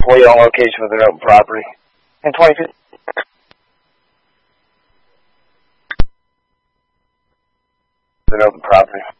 wait on location with an open property. And 20 feet. An open property.